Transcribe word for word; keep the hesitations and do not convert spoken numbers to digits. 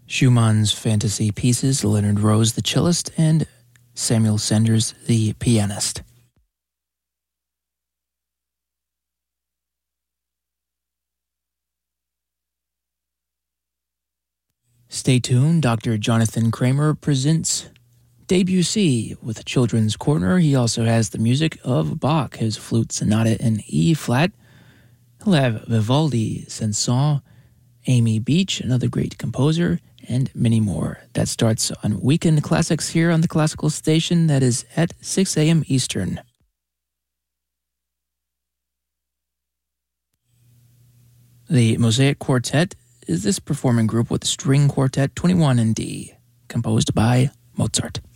Schumann's fantasy pieces, Leonard Rose the cellist, and Samuel Sanders the pianist. Stay tuned, Doctor Jonathan Kramer presents Debussy with Children's Corner. He also has the music of Bach, his flute sonata in E-flat. He'll have Vivaldi, Saint-Saëns, Amy Beach, another great composer, and many more. That starts on Weekend Classics here on the Classical Station. That is at six a.m. Eastern. The Mosaic Quartet is this performing group with string quartet twenty-one in D, composed by Mozart.